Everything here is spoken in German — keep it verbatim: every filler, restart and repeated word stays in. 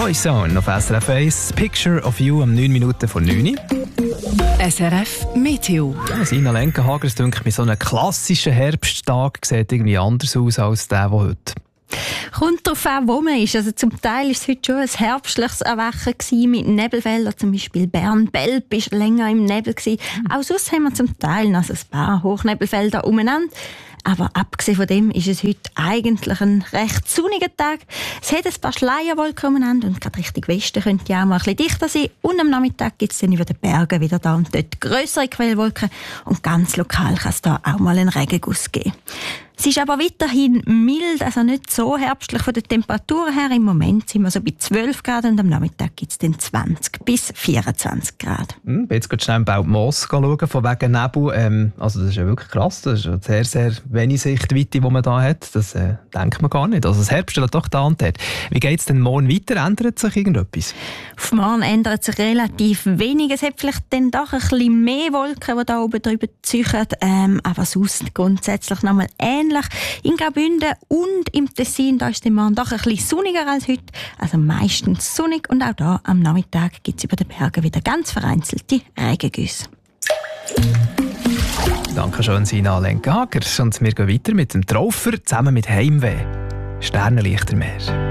Boyzone auf S R F eins, Picture of You um neun Minuten vor neun. S R F Meteo. Ja, Sina Lenkenhager, es dünkt mir, so ein klassischer Herbsttag sieht irgendwie anders aus als der, der heute. Kommt darauf an, wo man ist. Also zum Teil war es heute schon ein herbstliches Erwachen gewesen, mit Nebelfeldern. Zum Beispiel Bern-Belp war länger im Nebel gewesen. Mhm. Auch sonst haben wir zum Teil noch ein paar Hochnebelfelder umeinander. Aber abgesehen von dem ist es heute eigentlich ein recht sonniger Tag. Es hat ein paar Schleierwolken umeinander und gerade Richtung Westen könnte ja auch mal ein bisschen dichter sein. Und am Nachmittag gibt es dann über den Bergen wieder da und dort grössere Quellwolken. Und ganz lokal kann es da auch mal einen Regenguss geben. Es ist aber weiterhin mild, also nicht so herbstlich von den Temperaturen her. Im Moment sind wir so bei zwölf Grad und am Nachmittag gibt es dann zwanzig bis vierundzwanzig Grad. Hm, ich bin jetzt gerade schnell im Belpmoos schauen, von wegen Nebel. Ähm, also das ist ja wirklich krass. Das ist eine sehr, sehr wenig Sichtweite, die man da hat. Das äh, denkt man gar nicht. Also das Herbst steht doch da und dort. Wie geht es denn morgen weiter? Ändert sich irgendetwas? Auf morgen ändert sich relativ wenig. Es hat vielleicht dann doch ein bisschen mehr Wolken, die da oben drüber ziehen. Ähm, aber sonst grundsätzlich nochmal ähnlich. In Graubünden und im Tessin, da ist der Morgen doch ein bisschen sonniger als heute. Also meistens sonnig und auch da am Nachmittag gibt es über den Bergen wieder ganz vereinzelte Regengüsse. Danke schön, Sina Lenkenhager. Und wir gehen weiter mit dem Traufer zusammen mit Heimweh. Sternenlichtermeer.